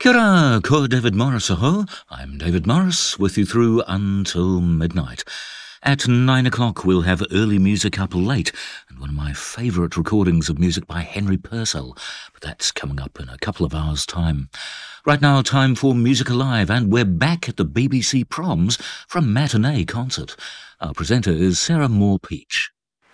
Kia ora, ko David Morris aho. I'm David Morris, with you through until midnight. At 9 o'clock, we'll have early music up late, and one of my favourite recordings of music by Henry Purcell, but that's coming up in a couple of hours' time. Right now, time for Music Alive, and we're back at the BBC Proms for a matinee concert. Our presenter is Sarah Moore-Peach.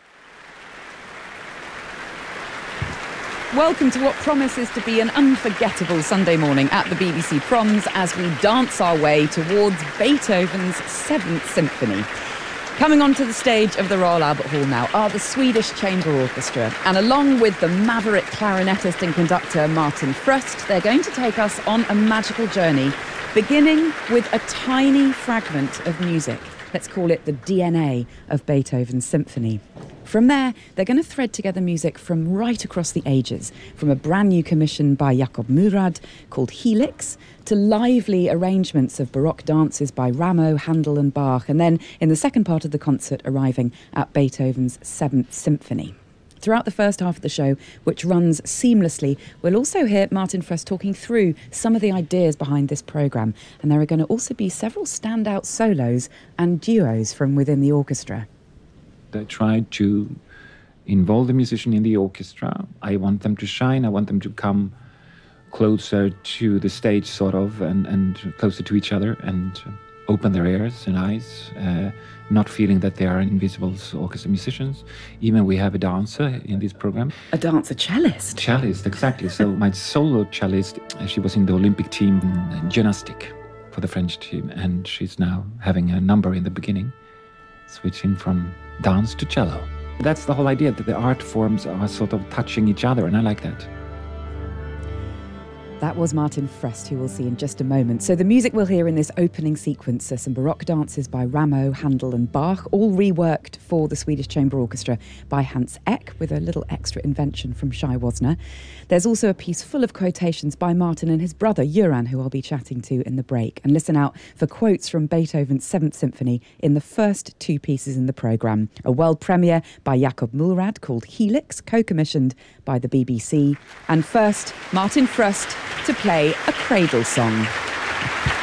Welcome to what promises to be an unforgettable Sunday morning at the BBC Proms as we dance our way towards Beethoven's 7th Symphony. Coming onto the stage of the Royal Albert Hall now are the Swedish Chamber Orchestra, and along with the maverick clarinetist and conductor Martin Fröst, they're going to take us on a magical journey, beginning with a tiny fragment of music. Let's call it the DNA of Beethoven's symphony. From there, they're going to thread together music from right across the ages, from a brand new commission by Jakob Murad called Helix, to lively arrangements of Baroque dances by Rameau, Handel and Bach, and then in the second part of the concert arriving at Beethoven's 7th Symphony. Throughout the first half of the show, which runs seamlessly, we'll also hear Martin Fröst talking through some of the ideas behind this programme, and there are going to also be several standout solos and duos from within the orchestra. I tried to involve the musician in the orchestra. I want them to shine. I want them to come closer to the stage, sort of, and closer to each other, and open their ears and eyes, not feeling that they are invisible orchestra musicians. Even we have a dancer in this program. A dancer cellist? Cellist, exactly. So my solo cellist, she was in the Olympic team in gymnastic for the French team, and she's now having a number in the beginning, switching from dance to cello. That's the whole idea, that the art forms are sort of touching each other, and I like that. That was Martin Fröst, who we'll see in just a moment. So the music we'll hear in this opening sequence are some Baroque dances by Rameau, Handel and Bach, all reworked for the Swedish Chamber Orchestra by Hans Eck, with a little extra invention from Shai Wozner. There's also a piece full of quotations by Martin and his brother, Göran, who I'll be chatting to in the break. And listen out for quotes from Beethoven's 7th Symphony in the first two pieces in the programme. A world premiere by Jakob Murad called Helix, co-commissioned by the BBC. And first, Martin Fröst to play a cradle song.